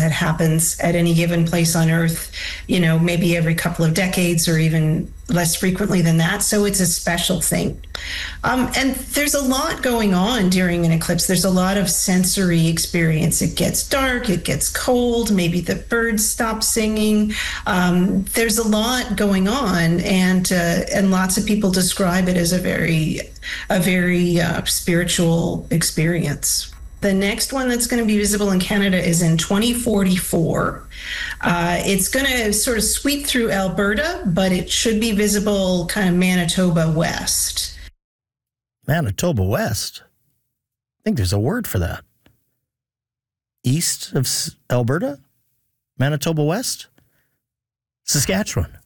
that happens at any given place on Earth, maybe every couple of decades or even less frequently than that. So it's a special thing. And there's a lot going on during an eclipse. There's a lot of sensory experience. It gets dark, it gets cold, maybe the birds stop singing. There's a lot going on, and lots of people describe it as a very spiritual experience. The next one that's going to be visible in Canada is in 2044. It's going to sort of sweep through Alberta, but it should be visible kind of Manitoba West. Manitoba West? I think there's a word for that. East of Alberta? Manitoba West? Saskatchewan.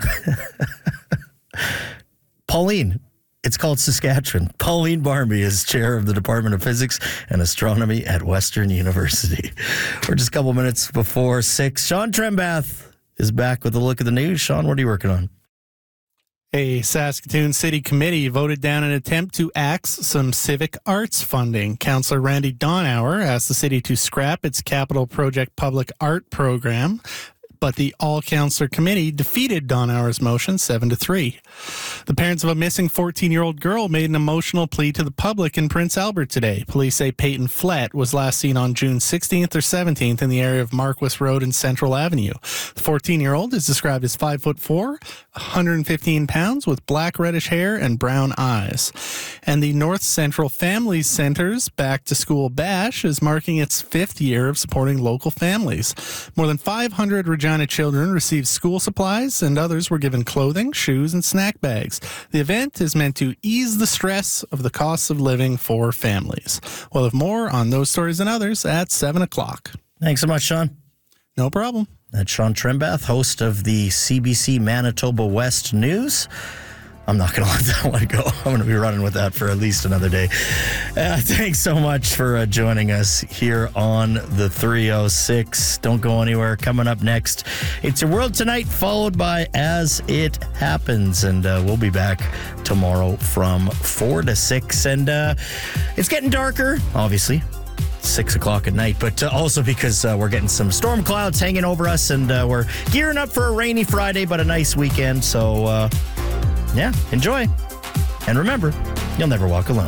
Pauline. It's called Saskatchewan. Pauline Barmby is chair of the Department of Physics and Astronomy at Western University. We're just a couple minutes before 6. Sean Trembath is back with a look at the news. Sean, what are you working on? A Saskatoon City Committee voted down an attempt to axe some civic arts funding. Councillor Randy Donauer asked the city to scrap its Capital Project Public Art Program, but the all-councillor committee defeated Donauer's motion 7-3. The parents of a missing 14-year-old girl made an emotional plea to the public in Prince Albert today. Police say Peyton Flett was last seen on June 16th or 17th in the area of Marquis Road and Central Avenue. The 14-year-old is described as 5'4", 115 pounds, with black reddish hair and brown eyes. And the North Central Family Center's Back to School Bash is marking its 5th year of supporting local families. More than 500 Regina children received school supplies, and others were given clothing, shoes, and snack bags. The event is meant to ease the stress of the costs of living for families. We'll have more on those stories and others at 7 o'clock. Thanks so much, Sean. No problem. That's Sean Trembath, host of the CBC Manitoba West News. I'm not going to let that one go. I'm going to be running with that for at least another day. Thanks so much for joining us here on the 306. Don't go anywhere. Coming up next, It's Your World Tonight, followed by As It Happens. And we'll be back tomorrow from 4 to 6. And it's getting darker, obviously. 6 o'clock at night, but also because we're getting some storm clouds hanging over us, and we're gearing up for a rainy Friday, but a nice weekend. So, yeah, enjoy. And remember, you'll never walk alone.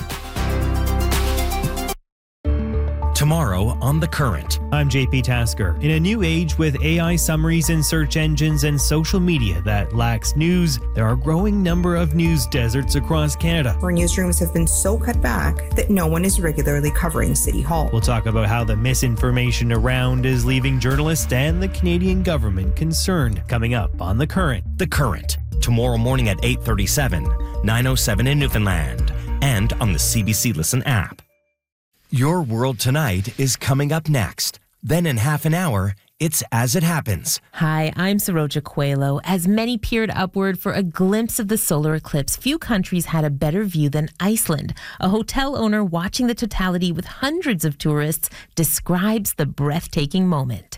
Tomorrow on The Current. I'm JP Tasker. In a new age with AI summaries in search engines and social media that lacks news, there are a growing number of news deserts across Canada. Our newsrooms have been so cut back that no one is regularly covering City Hall. We'll talk about how the misinformation around is leaving journalists and the Canadian government concerned. Coming up on The Current. The Current. Tomorrow morning at 8:37, 9:07 in Newfoundland, and on the CBC Listen app. Your World Tonight is coming up next. Then in half an hour, it's As It Happens. Hi, I'm Saroja Coelho. As many peered upward for a glimpse of the solar eclipse, few countries had a better view than Iceland. A hotel owner watching the totality with hundreds of tourists describes the breathtaking moment.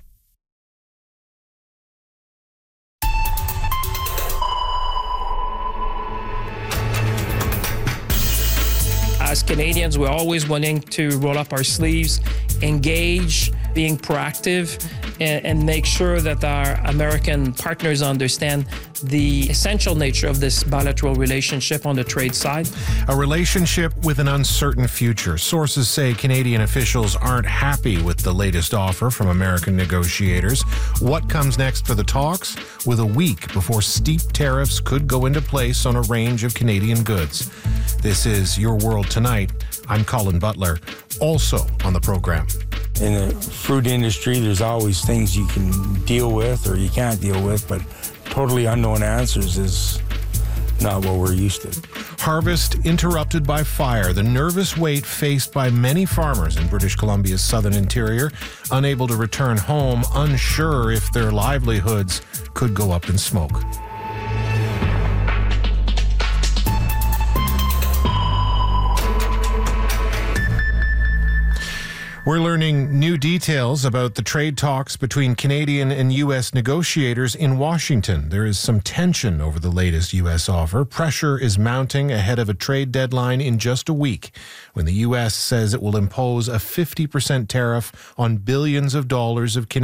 As Canadians, we're always wanting to roll up our sleeves, engage, being proactive, and make sure that our American partners understand the essential nature of this bilateral relationship on the trade side. A relationship with an uncertain future. Sources say Canadian officials aren't happy with the latest offer from American negotiators. What comes next for the talks? With a week before steep tariffs could go into place on a range of Canadian goods. This is Your World Tonight. I'm Colin Butler. Also on the program. In the fruit industry, there's always things you can deal with or you can't deal with, but totally unknown answers is not what we're used to. Harvest interrupted by fire. The nervous wait faced by many farmers in British Columbia's southern interior, unable to return home, unsure if their livelihoods could go up in smoke. We're learning new details about the trade talks between Canadian and U.S. negotiators in Washington. There is some tension over the latest U.S. offer. Pressure is mounting ahead of a trade deadline in just a week, when the U.S. says it will impose a 50% tariff on billions of dollars of Canadian